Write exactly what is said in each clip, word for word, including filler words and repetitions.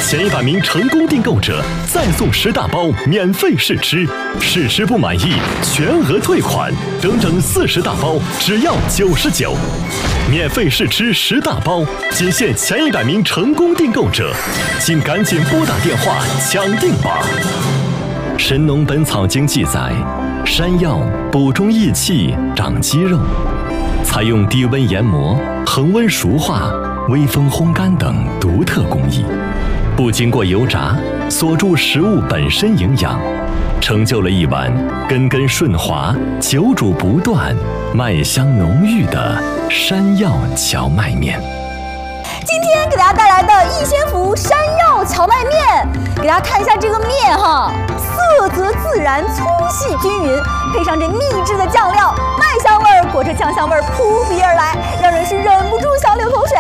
前一百名成功订购者再送十大包免费试吃，试吃不满意全额退款，整整四十大包只要九十九。免费试吃十大包，仅限前一百名成功订购者，请赶紧拨打电话抢订吧。《神农本草经》记载，山药补中益气、长肌肉，采用低温研磨、恒温熟化、微风烘干等独特工艺，不经过油炸，锁住食物本身营养，成就了一碗根根顺滑、久煮不断、麦香浓郁的山药荞麦面。 今天给大家带来的逸仙福山药荞麦面，给大家看一下这个面哈，色泽自然，粗细均匀，配上这秘制的酱料，麦香味儿裹着酱香味儿扑鼻而来，让人是忍不住想流口水。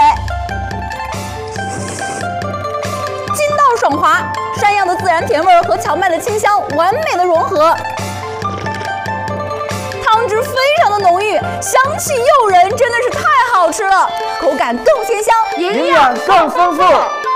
筋道爽滑，山药的自然甜味儿和荞麦的清香完美的融合。汤汁非常的浓郁，香气诱人，真的是太好吃了，口感更鲜香， 营养更丰富。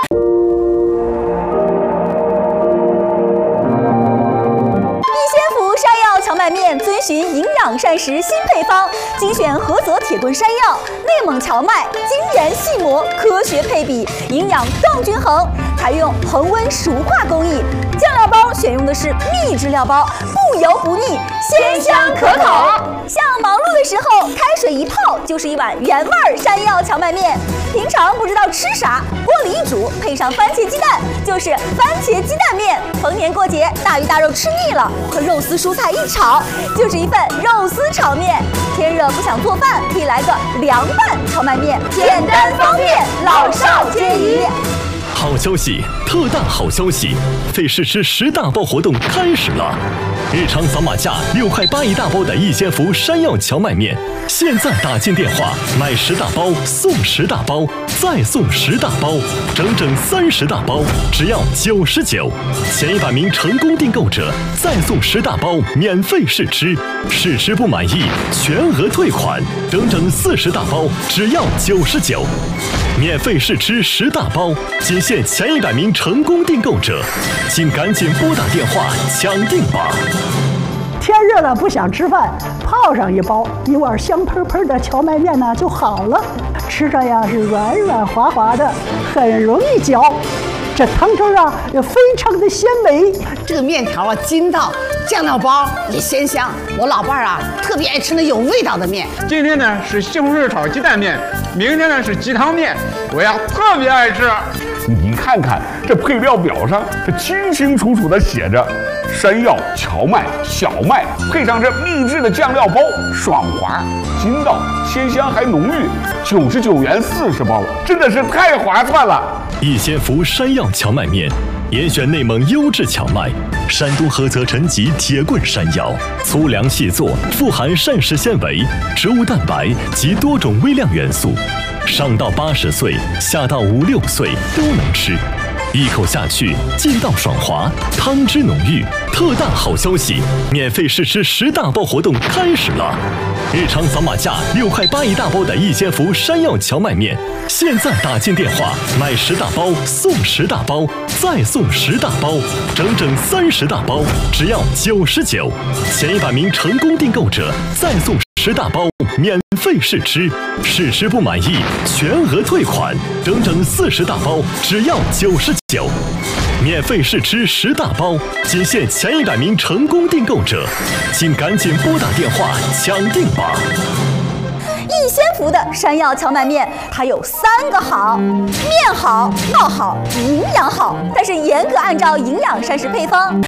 逸仙福山药荞麦面遵循营养膳食新配方，精选菏泽铁墩山药、内蒙荞麦，精研细磨，科学配比，营养更均衡。采用恒温熟化工艺，酱料包选用的是秘制料包，不油不腻，鲜香可口。像忙碌的时候，开水一泡就是一碗原味山药荞麦面。平常不知道吃啥，锅里一煮，配上番茄鸡蛋，就是番茄鸡蛋面。逢年过节，大鱼大肉吃腻了，和肉丝蔬菜一炒，就是一份肉丝炒面。天热不想做饭，可以来个凉拌荞麦面，简单方便，老少皆宜。 好消息，特大好消息！费试吃十大包活动开始了，日常扫码价六块八一大包的逸仙福山药荞麦面，现在打进电话买十大包送十大包，再送十大包，整整三十大包，只要九十九。前一百名成功订购者再送十大包免费试吃，试吃不满意全额退款，整整四十大包，只要九十九。免费试吃十大包，仅限前一百名成功订购者，请赶紧拨打电话抢订吧。 天热了不想吃饭，泡上一包，一碗香喷喷的荞麦面呢就好了，吃着呀是软软滑滑的，很容易嚼。这汤汁啊也非常的鲜美， 这个面条啊筋道，酱料包也鲜香。我老伴儿啊特别爱吃那有味道的面。 今天呢是西红柿炒鸡蛋面，明天呢是鸡汤面，我呀特别爱吃。 你看看这配料表上，这清清楚楚的写着山药、荞麦、小麦，配上这秘制的酱料包，爽滑、筋道、鲜香还浓郁，九十九元四十包，真的是太划算了。 逸仙福山药荞麦面，严选内蒙优质荞麦，山东菏泽陈集铁棍山药，粗粮细作，富含膳食纤维、植物蛋白及多种微量元素，上到八十岁，下到五六岁都能吃。一口下去，劲道爽滑，汤汁浓郁。特大好消息，免费试吃十大包活动开始了！日常扫码价六块八一大包的逸仙福山药荞麦面，现在打进电话买十大包送十大包，再送十大包，整整三十大包，只要九十九。前一百名成功订购者再送十大包免费试吃，试吃不满意全额退款，整整四十大包，只要九十九。免费试吃十大包，仅限前一百名成功订购者，请赶紧拨打电话抢订吧。 逸仙福的山药荞麦面，它有三个好：面好、料好、营养好，但是严格按照营养膳食配方。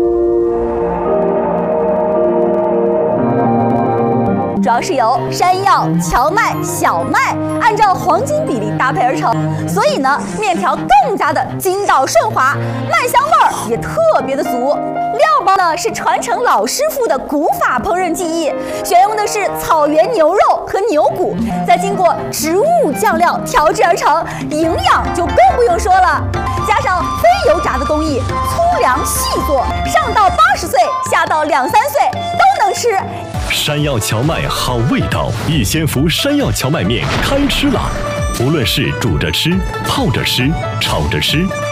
主要是由山药、荞麦、小麦按照黄金比例搭配而成，所以呢，面条更加的筋道顺滑，麦香味儿也特别的足。料包呢是传承老师傅的古法烹饪技艺，选用的是草原牛肉和牛骨，再经过植物酱料调制而成，营养就更不用说了。加上非油炸的工艺，粗粮细做，上到八十岁，下到两三岁都能吃。 山药荞麦好味道，逸仙福山药荞麦面开吃了！无论是煮着吃、泡着吃、炒着吃，